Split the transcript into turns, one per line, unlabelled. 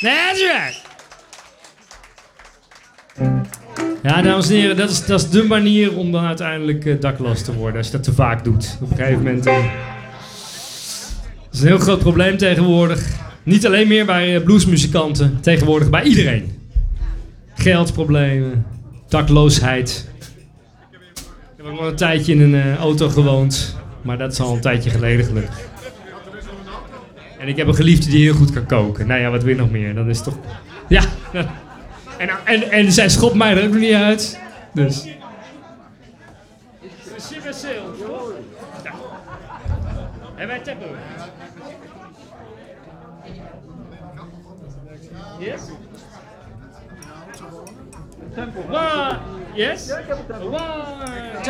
That's right. Ja, dames en heren, dat is de manier om dan uiteindelijk dakloos te worden. Als je dat te vaak doet. Op een gegeven moment... dat is een heel groot probleem tegenwoordig. Niet alleen meer bij bluesmuzikanten. Tegenwoordig bij iedereen. Geldproblemen. Dakloosheid. Ik heb ook wel een tijdje in een auto gewoond. Maar dat is al een tijdje geleden gelukkig. En ik heb een geliefde die heel goed kan koken. Nou ja, wat wil je nog meer? Dat is toch... Ja. En zij schopt mij er ook nog niet uit. Dus... En wij tempo. Yes? Tempo. One. Yes? One.